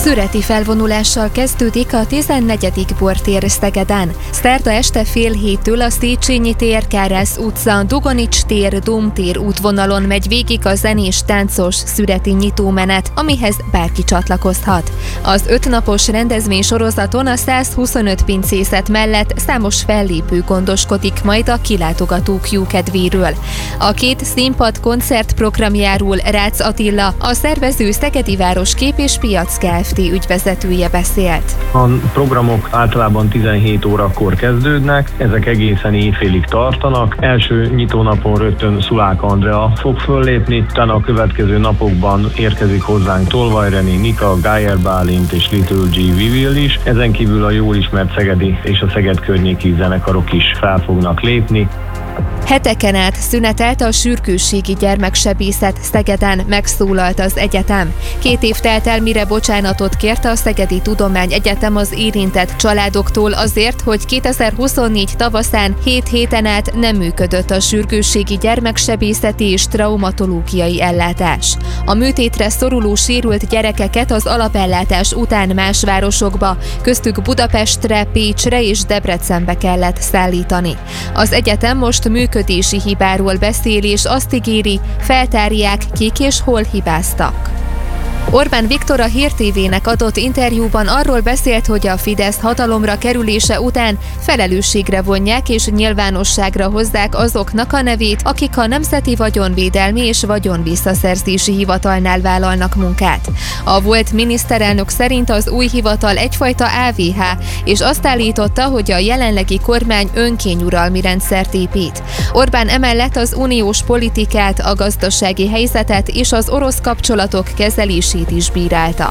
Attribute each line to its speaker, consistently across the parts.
Speaker 1: Szüreti felvonulással kezdődik a 14. bortér Szegeden. Szerda este fél héttől a Széchenyi tér, Kárász utca, Dugonics tér, Dómtér útvonalon megy végig a zenés, táncos szüreti nyitómenet, amihez bárki csatlakozhat. Az 5 napos rendezvény sorozaton a 125 pincészet mellett számos fellépő gondoskodik majd a kilátogatók jókedvéről. A 2 színpad koncertprogramjáról Rácz Attila, a szervező Szegedi Városkép és Piac Kft. Ügyvezetője beszélt.
Speaker 2: A programok általában 17 órakor kezdődnek, ezek egészen éjfélig tartanak. Első nyitónapon rögtön Szulák Andrea fog föllépni, utána a következő napokban érkezik hozzánk Tolvaj René, Nika, Gájer Bálint és Little G. Vivil is. Ezen kívül a jól ismert szegedi és a Szeged környéki zenekarok is fel fognak lépni.
Speaker 1: Heteken át szünetelt a sürgősségi gyermeksebészet Szegeden, megszólalt az egyetem. 2 év telt el, mire bocsánatot kérte a Szegedi Tudományegyetem az érintett családoktól azért, hogy 2024 tavaszán 7 héten át nem működött a sürgősségi gyermeksebészeti és traumatológiai ellátás. A műtétre szoruló sérült gyerekeket az alapellátás után más városokba, köztük Budapestre, Pécsre és Debrecenbe kellett szállítani. Az egyetem most működési hibáról beszél, és azt ígéri, feltárják, kik és hol hibáztak. Orbán Viktor a Hír TV-nek adott interjúban arról beszélt, hogy a Fidesz hatalomra kerülése után felelősségre vonják és nyilvánosságra hozzák azoknak a nevét, akik a Nemzeti Vagyonvédelmi és Vagyonvisszaszerzési Hivatalnál vállalnak munkát. A volt miniszterelnök szerint az új hivatal egyfajta AVH, és azt állította, hogy a jelenlegi kormány önkényuralmi rendszert épít. Orbán emellett az uniós politikát, a gazdasági helyzetet és az orosz kapcsolatok kezelését is bírálta.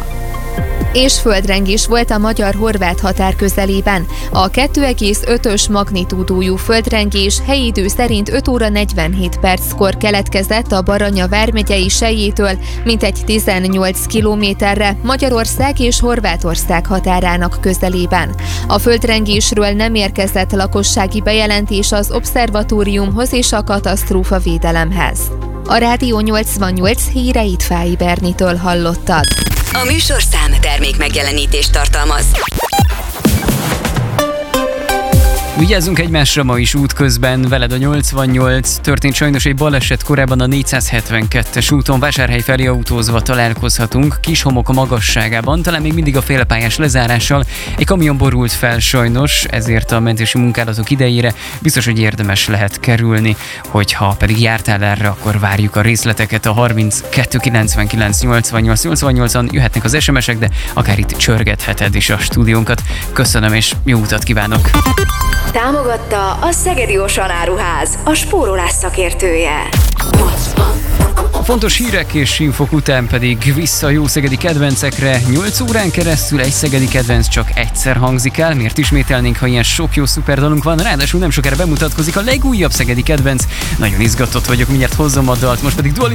Speaker 1: És földrengés volt a magyar-horvát határ közelében. A 2,5-ös magnitúdójú földrengés helyi idő szerint 5 óra 47 perckor keletkezett a Baranya vármegyei Selyétől, mintegy 18 kilométerre Magyarország és Horvátország határának közelében. A földrengésről nem érkezett lakossági bejelentés az obszervatóriumhoz és a katasztrófavédelemhez. A Rádió 88 híreit Fáy Bernitől hallottad.
Speaker 3: A műsorszám termék megjelenítést tartalmaz.
Speaker 4: Vigyázzunk egymásra ma is útközben, veled a 88. Történt sajnos egy baleset, korábban a 472-es úton Vásárhely felé autózva találkozhatunk, Kishomok a magasságában, talán még mindig a félpályás lezárással. Egy kamion borult fel sajnos, ezért a mentési munkálatok idejére biztos, hogy érdemes lehet kerülni. Hogyha pedig jártál erre, akkor várjuk a részleteket a 32 99 88 88-on, jöhetnek az SMS-ek, de akár itt csörgetheted is a stúdiónkat. Köszönöm és jó utat kívánok!
Speaker 3: Támogatta a Szegedi Osan Áruház, a spórolás szakértője.
Speaker 4: A fontos hírek és infok után pedig vissza a jó szegedi kedvencekre. 8 órán keresztül egy szegedi kedvenc csak egyszer hangzik el. Miért ismételnénk, ha ilyen sok jó szuperdalunk van? Ráadásul nem sokára bemutatkozik a legújabb szegedi kedvenc. Nagyon izgatott vagyok, mindjárt hozzam a dalt, most pedig